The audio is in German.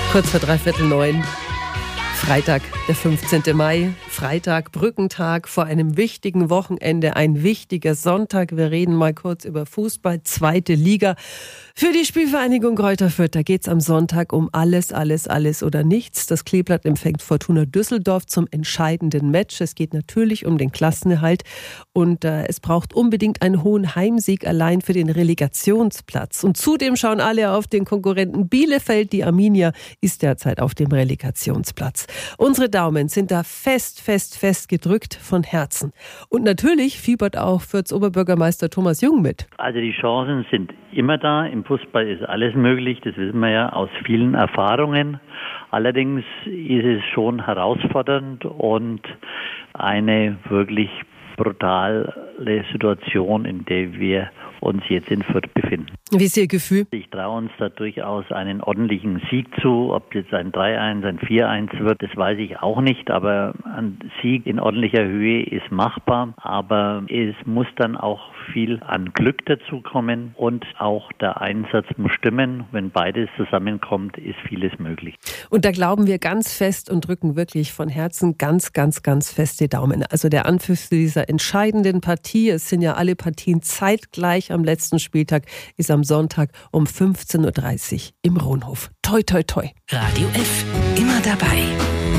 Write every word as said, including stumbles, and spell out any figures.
Kurz vor dreiviertel neun. Freitag, der fünfzehnten Mai, Freitag, Brückentag vor einem wichtigen Wochenende, ein wichtiger Sonntag. Wir reden mal kurz über Fußball, zweite Liga. Für die Spielvereinigung Greuther Fürth, da geht's am Sonntag um alles, alles, alles oder nichts. Das Kleeblatt empfängt Fortuna Düsseldorf zum entscheidenden Match. Es geht natürlich um den Klassenerhalt und äh, es braucht unbedingt einen hohen Heimsieg allein für den Relegationsplatz. Und zudem schauen alle auf den Konkurrenten Bielefeld. Die Arminia ist derzeit auf dem Relegationsplatz. Unsere Daumen sind da fest, fest, fest gedrückt von Herzen. Und natürlich fiebert auch Fürths Oberbürgermeister Thomas Jung mit. Also die Chancen sind immer da. Im Fußball ist alles möglich. Das wissen wir ja aus vielen Erfahrungen. Allerdings ist es schon herausfordernd und eine wirklich brutale Situation, in der wir uns jetzt in Fürth befinden. Wie ist Ihr Gefühl? Ich traue uns da durchaus einen ordentlichen Sieg zu. Ob jetzt ein drei eins, ein vier eins wird, das weiß ich auch nicht. Aber ein Sieg in ordentlicher Höhe ist machbar. Aber es muss dann auch viel an Glück dazukommen und auch der Einsatz muss stimmen. Wenn beides zusammenkommt, ist vieles möglich. Und da glauben wir ganz fest und drücken wirklich von Herzen ganz, ganz, ganz fest die Daumen. Also der Anpfiff dieser entscheidenden Partie, es sind ja alle Partien zeitgleich am letzten Spieltag, ist am Sonntag um fünfzehn Uhr dreißig im Rohnhof. Toi, toi, toi. Radio F, immer dabei.